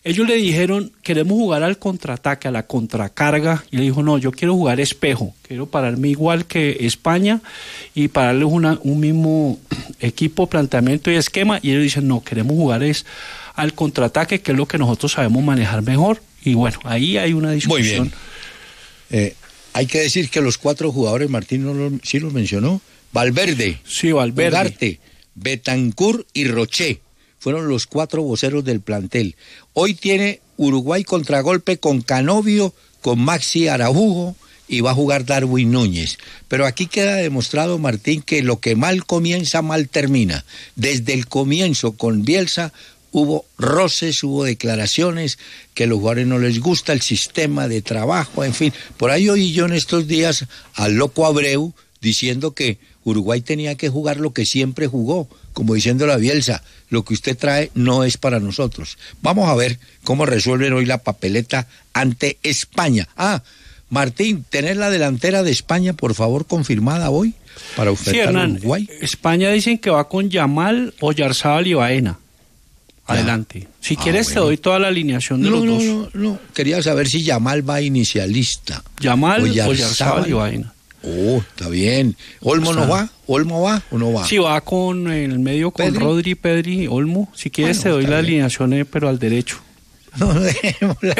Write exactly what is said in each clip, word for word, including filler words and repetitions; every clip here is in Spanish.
Ellos le dijeron, queremos jugar al contraataque, a la contracarga, y le dijo, no, yo quiero jugar espejo, quiero pararme igual que España y pararles una, un mismo equipo, planteamiento y esquema, y ellos dicen, no, queremos jugar es al contraataque, que es lo que nosotros sabemos manejar mejor, y bueno, ahí hay una discusión. Muy bien. Eh, hay que decir que los cuatro jugadores, Martín no lo, sí los mencionó, Valverde, sí, Valverde, Ugarte, Betancur y Roché, fueron los cuatro voceros del plantel. Hoy tiene Uruguay contragolpe con Canovio, con Maxi Araujo y va a jugar Darwin Núñez. Pero aquí queda demostrado, Martín, que lo que mal comienza, mal termina. Desde el comienzo con Bielsa hubo roces, hubo declaraciones que a los jugadores no les gusta el sistema de trabajo, en fin. Por ahí oí yo en estos días al loco Abreu diciendo que Uruguay tenía que jugar lo que siempre jugó, como diciendo la Bielsa, lo que usted trae no es para nosotros. Vamos a ver cómo resuelven hoy la papeleta ante España. Ah, Martín, ¿tenés la delantera de España, por favor, confirmada hoy para enfrentar sí, Hernán, a Uruguay? España dicen que va con Yamal, Oyarzábal y Baena. Adelante. Si ah, quieres bueno. Te doy toda la alineación de no, los no, dos. No, no, no. Quería saber si Yamal va inicialista. Yamal, Oyarzábal y Baena. Oh, está bien. ¿Olmo no va? ¿Olmo va o no va? Sí, va con el medio con ¿Pedri? Rodri, Pedri, Olmo. Si quieres bueno, te doy la bien. alineación, pero al derecho. No, dejémosla.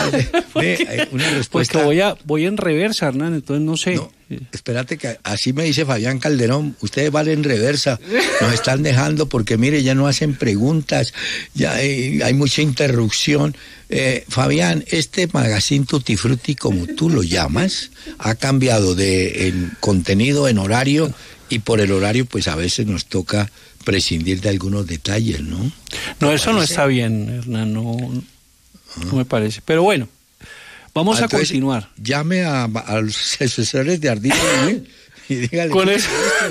De, una respuesta. Pues que voy, a, voy en reversa, Hernán, entonces no sé. No, espérate, que así me dice Fabián Calderón, ustedes van en reversa, nos están dejando porque mire, ya no hacen preguntas, ya hay, hay mucha interrupción. Eh, Fabián, este magazine Tutti Frutti, como tú lo llamas, ha cambiado de en contenido, en horario, y por el horario pues a veces nos toca prescindir de algunos detalles, ¿no? No, eso parece? No está bien, Hernán, no, no me parece, pero bueno. Vamos ah, a continuar. Llame a, a los asesores de Ardito y dígale. Con eso.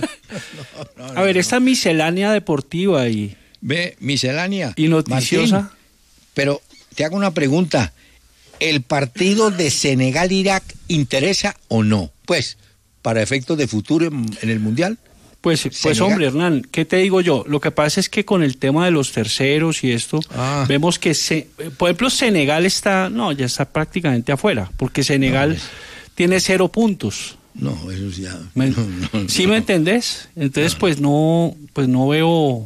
No, no, no, a ver, no. Esta miscelánea deportiva y. Ve, miscelánea. Y noticiosa. Martín, pero te hago una pregunta. ¿El partido de Senegal-Irak interesa o no? Pues, para efectos de futuro en, en el Mundial. Pues, pues hombre, Hernán, ¿qué te digo yo? Lo que pasa es que con el tema de los terceros y esto, ah. vemos que, se, por ejemplo, Senegal está, no, ya está prácticamente afuera, porque Senegal no, es... tiene cero puntos. No, eso ya... ¿Me, no, no, ¿Sí no. me entendés? Entonces, no. pues no, pues no veo,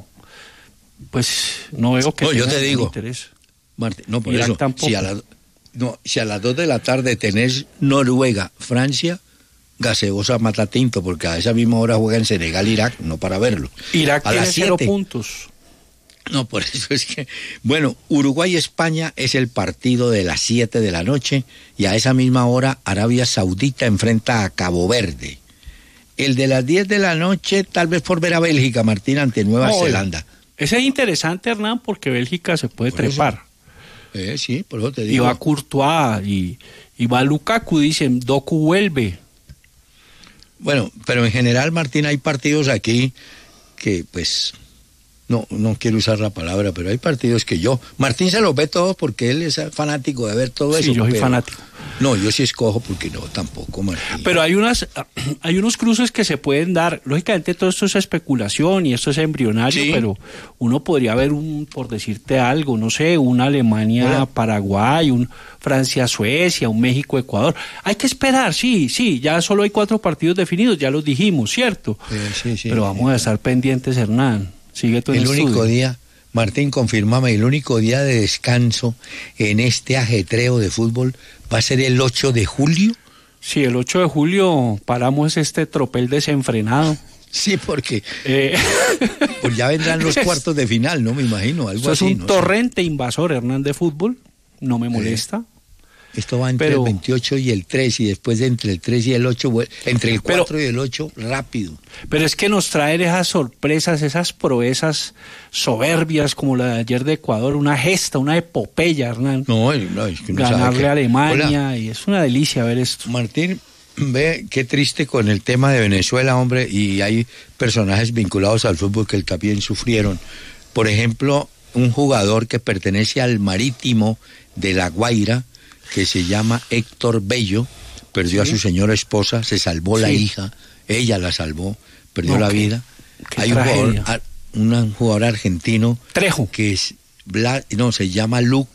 pues no veo que no, tenga yo te digo, interés. Martín, no, por Irak eso, tampoco. Si a, la, no, si a las dos de la tarde tenés Noruega, Francia... gaseosa mata tinto, porque a esa misma hora juega en Senegal, Irak, no para verlo. Irak a tiene cero puntos. No, por eso es que... Bueno, Uruguay-España es el partido de las siete de la noche, y a esa misma hora Arabia Saudita enfrenta a Cabo Verde. El de las diez de la noche, tal vez por ver a Bélgica, Martín, ante Nueva oh, Zelanda. Ese es interesante, Hernán, porque Bélgica se puede por trepar. Eh, sí, por eso te digo. Y va Courtois, y, y va Lukaku, dicen, Doku vuelve. Bueno, pero en general, Martín, hay partidos aquí que, pues, no no quiero usar la palabra, pero hay partidos que yo... Martín se los ve todos porque él es fanático de ver todo sí, eso. Sí, yo soy pero, fanático. No, yo sí escojo porque no, tampoco, Martín. Pero hay unas hay unos cruces que se pueden dar. Lógicamente todo esto es especulación y esto es embrionario, sí. Pero uno podría ver, un por decirte algo, no sé, una Alemania-Paraguay, un Francia-Suecia, un México-Ecuador. Hay que esperar, sí, sí, ya solo hay cuatro partidos definidos, ya los dijimos, ¿cierto? Eh, sí, sí, pero vamos sí, a estar pendientes, Hernán. Sigue tu el estudio. único día, Martín, confírmame, el único día de descanso en este ajetreo de fútbol va a ser el ocho de julio. Sí, el ocho de julio paramos este tropel desenfrenado. Sí, porque eh... pues ya vendrán los cuartos de final, ¿no? Me imagino, algo Eso así. Es un no torrente sé. invasor, Hernán, de fútbol, no me molesta. Eh. Esto va entre pero, el veintiocho y el tres, y después de entre el tres y el ocho, entre el cuatro pero, y el ocho, rápido. Pero es que nos traen esas sorpresas, esas proezas soberbias como la de ayer de Ecuador, una gesta, una epopeya, Hernán. No, no es que no ganarle sabe a Alemania, Hola. Y es una delicia ver esto. Martín, ve qué triste con el tema de Venezuela, hombre, y hay personajes vinculados al fútbol que también sufrieron. Por ejemplo, un jugador que pertenece al Marítimo de La Guaira, que se llama Héctor Bello, perdió sí. a su señora esposa, se salvó sí. la hija, ella la salvó, perdió no, la qué, vida. Qué Hay un jugador, un jugador argentino Trejo, que es no se llama Lucas